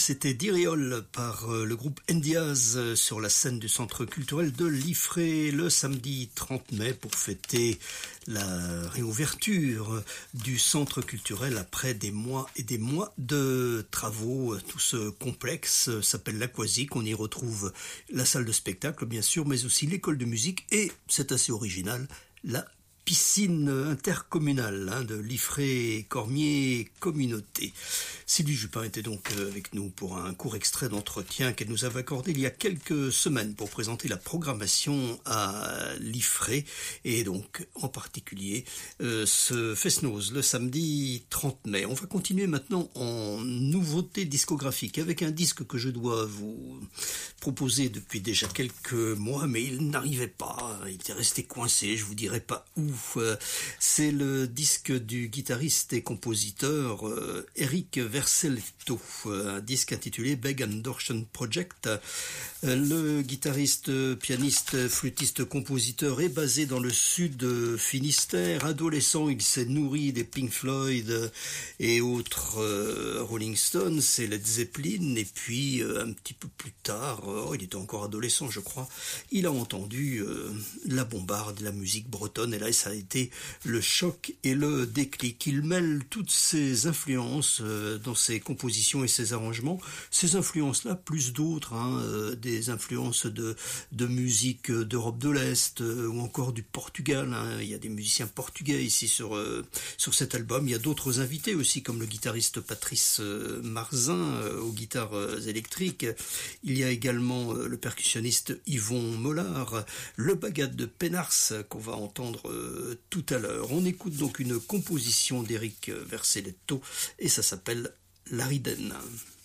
C'était Diriol par le groupe Ndiaz sur la scène du centre culturel de Liffré le samedi 30 mai pour fêter la réouverture du centre culturel après des mois et des mois de travaux. Tout ce complexe s'appelle l'Aquasique. On y retrouve la salle de spectacle bien sûr, mais aussi l'école de musique et, c'est assez original, la piscine intercommunale de Liffré-Cormier Communauté. Sylvie Jupin était donc avec nous pour un court extrait d'entretien qu'elle nous avait accordé il y a quelques semaines pour présenter la programmation à Liffré et donc en particulier ce Fest-Noz le samedi 30 mai. On va continuer maintenant en nouveauté discographique avec un disque que je dois vous proposer depuis déjà quelques mois, mais il n'arrivait pas, il était resté coincé, je vous dirai pas où. C'est le disque du guitariste et compositeur Eric Verseletto, un disque intitulé Beg and Dorschen Project. Le guitariste, pianiste, flûtiste, compositeur est basé dans le sud Finistère. Adolescent, il s'est nourri des Pink Floyd et autres Rolling Stones et Led Zeppelin. Et puis, un petit peu plus tard, il était encore adolescent, je crois, il a entendu la bombarde, la musique bretonne. Et là, ça a été le choc et le déclic. Il mêle toutes ces influences dans ses compositions et ses arrangements. Ces influences-là, plus d'autres, des influences de musique d'Europe de l'Est ou encore du Portugal. Il y a des musiciens portugais ici sur cet album. Il y a d'autres invités aussi, comme le guitariste Patrice Marzin aux guitares électriques. Il y a également le percussionniste Yvon Mollard, le bagad de Pénars qu'on va entendre tout à l'heure. On écoute donc une composition d'Eric Verseletto et ça s'appelle Lariden.